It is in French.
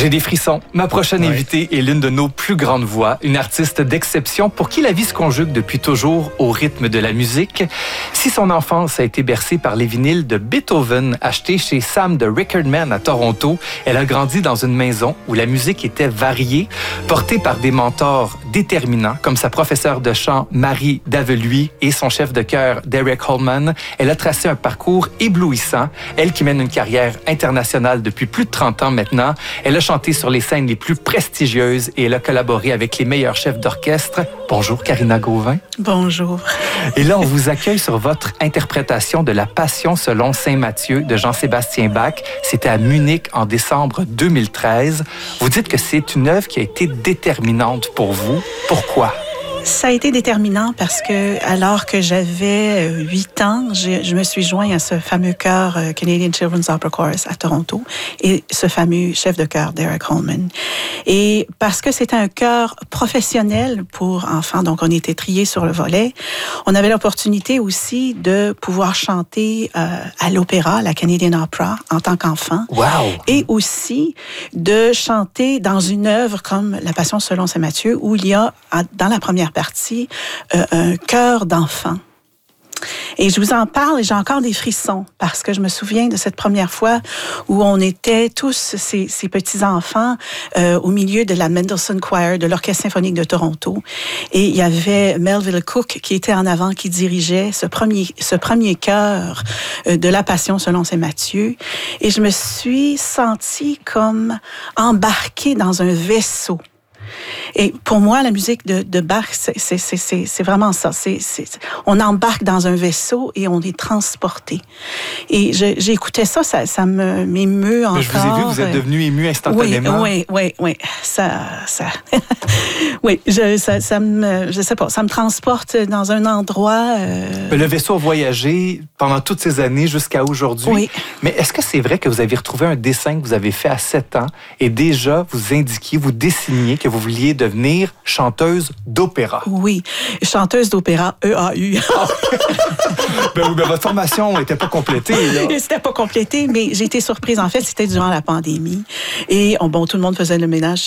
J'ai des frissons. Ma prochaine invitée est l'une de nos plus grandes voix, une artiste d'exception pour qui la vie se conjugue depuis toujours au rythme de la musique. Si son enfance a été bercée par les vinyles de Beethoven achetés chez Sam de Recordman à Toronto, elle a grandi dans une maison où la musique était variée, portée par des mentors déterminants comme sa professeure de chant Marie Daveluy et son chef de chœur Derek Holman. Elle a tracé un parcours éblouissant, elle qui mène une carrière internationale depuis plus de 30 ans maintenant. Elle a chanté sur les scènes les plus prestigieuses et elle a collaboré avec les meilleurs chefs d'orchestre. Bonjour Karina Gauvin. Bonjour. Et là, on vous accueille sur votre interprétation de La Passion selon saint Matthieu de Jean-Sébastien Bach. C'était à Munich en décembre 2013. Vous dites que c'est une œuvre qui a été déterminante pour vous. Pourquoi? Ça a été déterminant parce que, alors que j'avais 8 ans, je me suis joint à ce fameux chœur Canadian Children's Opera Chorus à Toronto et ce fameux chef de chœur Derek Holman. Et parce que c'était un chœur professionnel pour enfants, donc on était triés sur le volet, on avait l'opportunité aussi de pouvoir chanter à l'opéra, la Canadian Opera, en tant qu'enfant. Wow! Et aussi de chanter dans une œuvre comme La Passion selon saint Matthieu, où il y a, dans la première partie, un chœur d'enfants. Et je vous en parle et j'ai encore des frissons parce que je me souviens de cette première fois où on était tous ces petits-enfants au milieu de la Mendelssohn Choir de l'Orchestre symphonique de Toronto. Et il y avait Melville Cook qui était en avant, qui dirigeait ce premier chœur de La Passion selon saint Matthieu. Et je me suis sentie comme embarquée dans un vaisseau. Et pour moi, la musique de Bach, c'est vraiment ça. On embarque dans un vaisseau et on est transporté. Et j'écoutais ça m'émeut encore. Je vous ai vu, vous êtes devenu ému instantanément. Oui. Oui, je sais pas, ça me transporte dans un endroit. Le vaisseau a voyagé pendant toutes ces années jusqu'à aujourd'hui. Oui. Mais est-ce que c'est vrai que vous avez retrouvé un dessin que vous avez fait à 7 ans et déjà vous dessiniez que vous vouliez devenir chanteuse d'opéra? Oui, chanteuse d'opéra, EAU. Ben, votre formation n'était pas complétée. C'était pas complété, mais j'ai été surprise. En fait, c'était durant la pandémie. Et tout le monde faisait le ménage